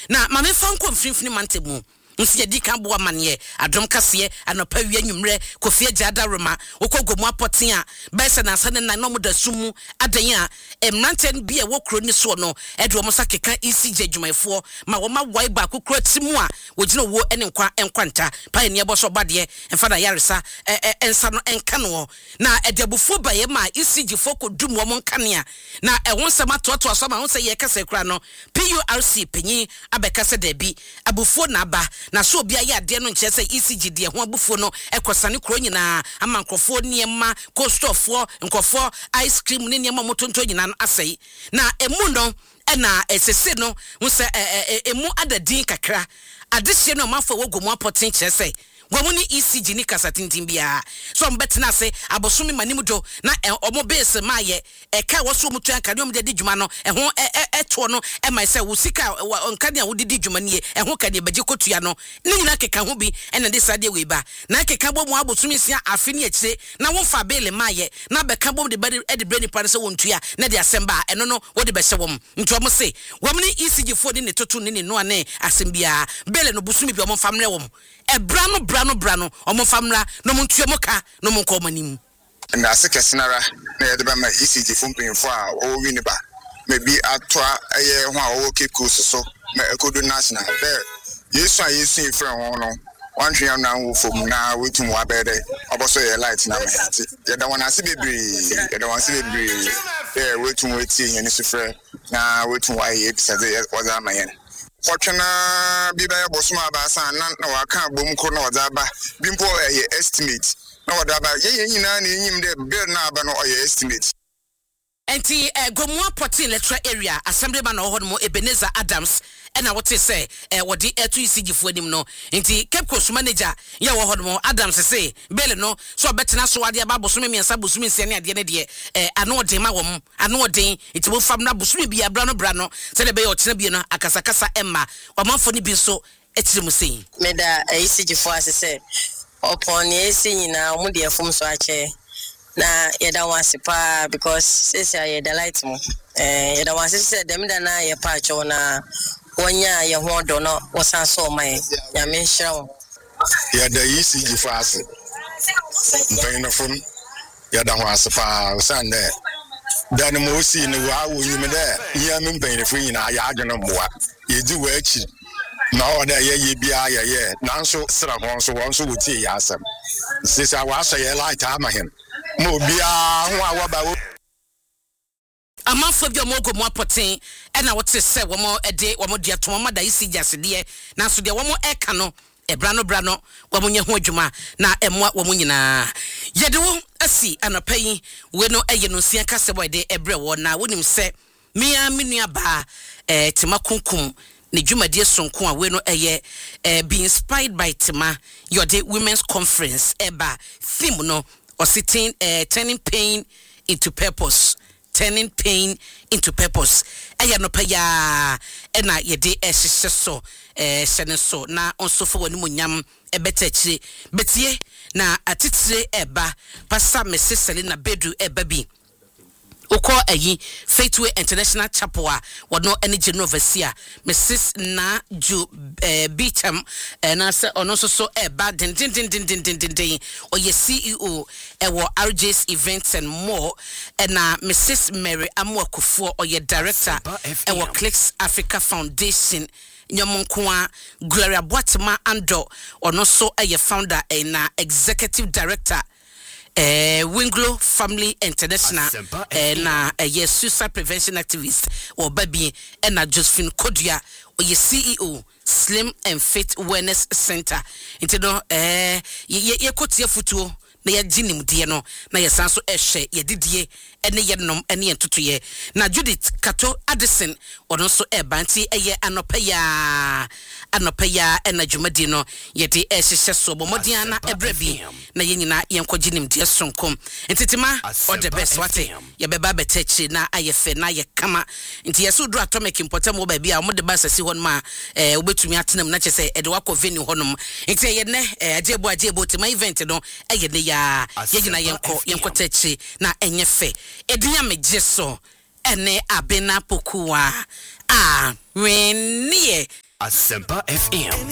na mame fa nko mfimfini mantemu nsi ye di kan bo amane adom kase anopa wi anwumre Kofi Agyeada Roma wokogomu apoten a bese na sane na no moda sumu adan a emranten bi e wokro ni so no ede wo sa keka ECG dwumaefo ma wo ma wai ba kokro timu a wogina wo ene enkwanta pa ne ebo so bade emfa na yaresa ensa no enka no na edebufo baye ma ECG foko dum wo nkane na ehon sema toto so ma ho se ye kase kra no PURC penyi abekase da bi abufo na aba na so obi aye ade no nche se ECG de ho abufo no ekosane kro nyina ama nkrofo niema kostofo nkofo ice cream ne niema motonto nyina no asai na emu no na esese no wo se emu adadin kakra adehye no mafo wogomu apoten chese gwamuni ECG ni kasatintin bia so mbetena se abosumi manimudo na omo base maye eka woso mutu anka ne omde di dwuma no ho eto no e mai se wo sika nka ne wo di dwuma nie ho ka ne baje kotua no ni nyina keka ho bi ena de sade we ba na keka bomu abosumi sia afi ne akire na wo fa bele maye na beka bom de bade e de brani pa se wontua na de asemba eno no wo de be hye wom nto mo se gwamuni ECG fo ni toto ni no ane asembia bele no busumi bi omo famre wom brano omo famra no montua moka no monko manim na asekesenara na yede ba ma ECG fumpinfo a o wi ne ba maybe atwa eye ho a o keku so ma ekodo national there yesu a yesu ifre ho no wantwe am na wo fom na wetum wa bede oboso ye light na me yede wona ase bebre there wetum wetie yen sifre na wetum wa ye bisade waza mayen Fortuna biba bosuma abasa na waka bom ko na odaba bimpo ye estimate na odaba ye nyina na enyim de bill na aba no ye estimate enti gomu apoten electoral area assemblyman na ohodmo Ebenezer Adams ena wote say wodi etu ECG fo anim no enti Kepkos manager ye wo hodmo Adams say bill no so betena so ade aba bosome miensa bosome nsia ne ade ne de ano odin ma wom ano odin enti wo fam na bosome bia bra no se de be yo tena bia no akasakasa emma wamanfo ni bi so etire mu sei meda ECG fo asese upon esi nyina mu de fom so ache na yeda wase pa because sisi ya yeda light mu yeda wase se dem da na ye pa cho na wonya ye ho do no wosan so mai ya me hira yeda ECG fase mpayina fom yeda wase pa wosan ne dan mo si ne wa wo nyime de ya me mpayina fo nyina ya adwene mboa yeji wa achi na oda ye bia ye nanso sra ho so wonso wotie ya asem sisi wa so ye light amahem mo bia ho awaba amafo bi omogomu apoten ena wote se womo ede womo de atom ma da ECG asede na so de womo eka no brano womo nye ho adwuma na emwa womo nyina yede wo asi anapai we no eye no sia kase boy de ebre wo na wonim se mia menua ba tema kunkum ne dwumadie sonko a we no eye be inspired by tema your day women's conference eba theme no or sitting turning pain into purpose aya no paya ena yede ehye so hyene so na onso fo woni munyam ebeta chire betie na atitire eba Pastor Mrs. Selina Bedu eba bi Oko ayi Faithway International Chapel a wono ene general overseer Mrs. Na Ju Beacham na se ono so eba din oye CEO ewo RJ's Events and More na Mrs. Mary Amwakufo oye director ewo Clicks Africa Foundation nyamonkoa Gloria Boatema Ando ono so eye founder na executive director Winglo Family International na suicide prevention activist or baby na Josephine Kodua or CEO Slim and Fit Wellness Center into no ye kotie futuo na ye ginim de no na ye sanso ehwe ye didie ene ye nom ene ye totoye na Judith Kato Addison ono so banti eye anopaya ena dwumadi no ye de ehye so bomodian na ebrabi na ye nyina ye nkoginim de sonkom entitima all the best wate ye beba betachi na ayefe na ye kama enti yeso do atomic important mo ba bia mo de ba sasi hon ma obetumi atenam na chese e de wakọ venue honom enti ye ne ajebo tema event no eye ne ya ye nyina yenko tachi na enyefe edinya mejeso ene abena pokuwa a wenie Asempa FM.